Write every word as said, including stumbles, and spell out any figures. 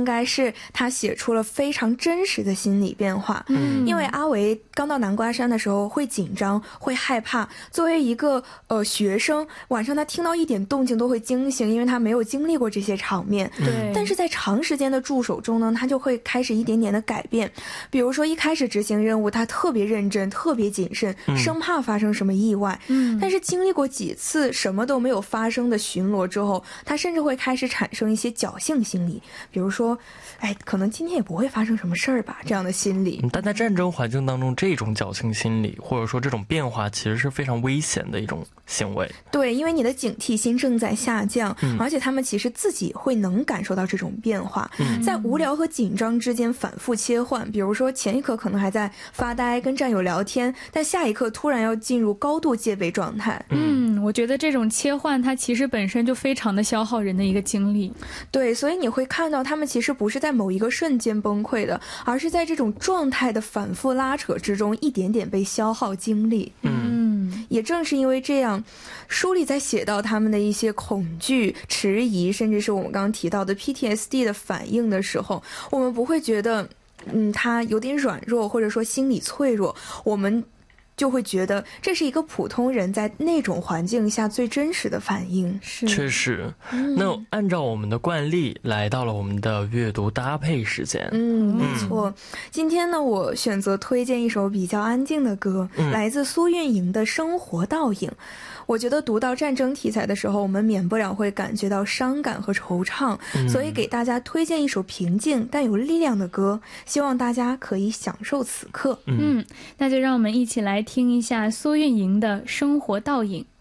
该是他写出了非常真实的心理变化。嗯，因为阿维刚到南瓜山的时候会紧张会害怕，作为一个呃学生，晚上他听到一点动静都会惊醒，因为他没有经历过这些场面。对，但是在长时间的驻守中呢，他就会开始一点点的改变。比如说一开始执行任务他特别认真特别谨慎，生怕发生什么意外。嗯，但是经历过几次什么都没有发生的巡逻之后，他甚至会开始产生一些侥幸心理，比如说哎，可能今天也不会发生什么事儿吧，这样的心理。 但在战争环境当中，这种侥幸心理或者说这种变化其实是非常危险的一种行为。 对，因为你的警惕心正在下降，嗯，而且他们其实自己会能感受到这种变化。嗯，在无聊和紧张之间反复切换，比如说前一刻可能还在发呆跟战友聊天，但下一刻突然要进入高度戒备状态。 嗯，我觉得这种切换它其实本身就非常的消耗人的一个精力。 对，所以你会看到他们其实不是在某一个瞬间崩溃的，而是在这种状态的反复拉扯之中一点点被消耗精力。嗯，也正是因为这样，书里在写到他们的一些恐惧迟疑，甚至是我们刚刚提到的 P T S D 的反应的时候，我们不会觉得嗯，他有点软弱或者说心理脆弱，我们就会觉得这是一个普通人在那种环境下最真实的反应。 是，确实。那按照我们的惯例，来到了我们的阅读搭配时间。 嗯，没错。今天呢，我选择推荐一首比较安静的歌，嗯，来自苏运莹的《生活倒影》。我觉得读到战争题材的时候，我们免不了会感觉到伤感和惆怅，嗯，所以给大家推荐一首平静但有力量的歌，希望大家可以享受此刻。 嗯，那就让我们一起来听一下苏运莹的《生活倒影》。